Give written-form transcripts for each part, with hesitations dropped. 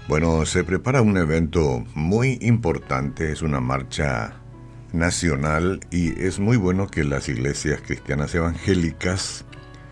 Bueno, se prepara un evento muy importante, es una marcha nacional y es muy bueno que las iglesias cristianas evangélicas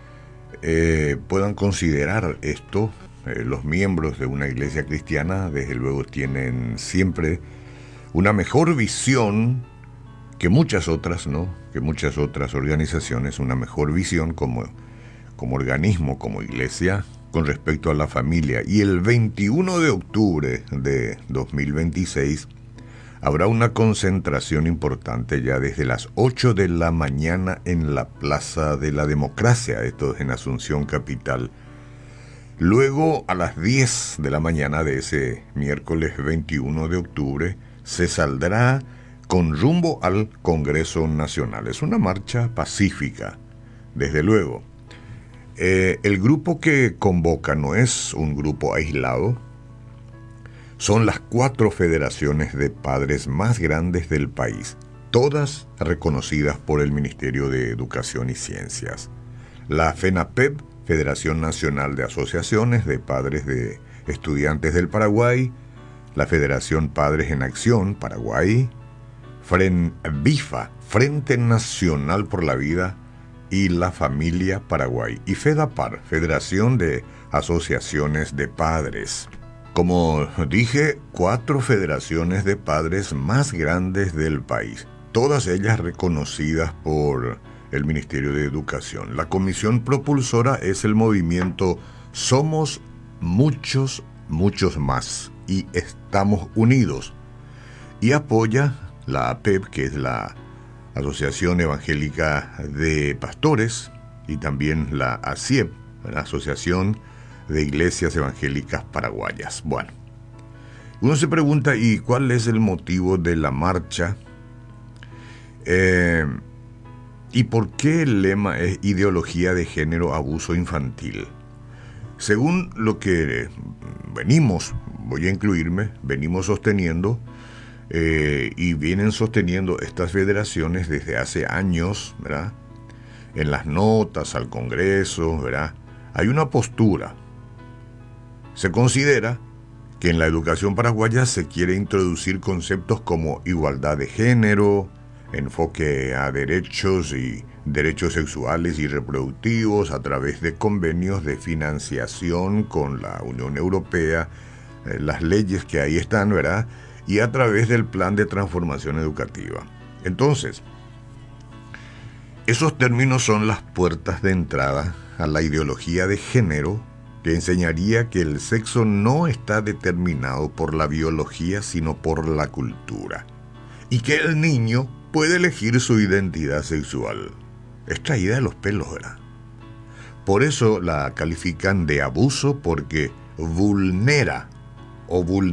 puedan considerar esto. Los miembros de una iglesia cristiana, desde luego, tienen siempre una mejor visión que muchas otras, ¿no? Que muchas otras organizaciones, una mejor visión como organismo, como iglesia, con respecto a la familia. Y el 21 de octubre de 2026 habrá una concentración importante ya desde las 8 de la mañana en la Plaza de la Democracia, esto es en Asunción Capital. Luego, a las 10 de la mañana de ese miércoles 21 de octubre, se saldrá con rumbo al Congreso Nacional. Es una marcha pacífica, desde luego. El grupo que convoca no es un grupo aislado, son las 4 federaciones de padres más grandes del país, todas reconocidas por el Ministerio de Educación y Ciencias. La FENAPEP, Federación Nacional de Asociaciones de Padres de Estudiantes del Paraguay, la Federación Padres en Acción Paraguay, FRENVIFA, Frente Nacional por la Vida y la Familia Paraguay, y FEDAPAR, Federación de Asociaciones de Padres. Como dije, 4 federaciones de padres más grandes del país, todas ellas reconocidas por el Ministerio de Educación. La comisión propulsora es el movimiento Somos Muchos, Muchos Más, y Estamos Unidos, y apoya la APEP, que es la Asociación Evangélica de Pastores, y también la ACIEP, la Asociación de Iglesias Evangélicas Paraguayas. Bueno, uno se pregunta, ¿y cuál es el motivo de la marcha? ¿Y por qué el lema es ideología de género, abuso infantil? Según lo que voy a incluirme, venimos sosteniendo, y vienen sosteniendo estas federaciones desde hace años, ¿verdad? En las notas al Congreso, ¿verdad? Hay una postura. Se considera que en la educación paraguaya se quiere introducir conceptos como igualdad de género, enfoque a derechos sexuales y reproductivos a través de convenios de financiación con la Unión Europea, las leyes que ahí están, ¿verdad? Y a través del plan de transformación educativa. Entonces, esos términos son las puertas de entrada a la ideología de género, que enseñaría que el sexo no está determinado por la biología, sino por la cultura, y que el niño puede elegir su identidad sexual. Es traída de los pelos, ¿verdad? Por eso la califican de abuso, porque vulnera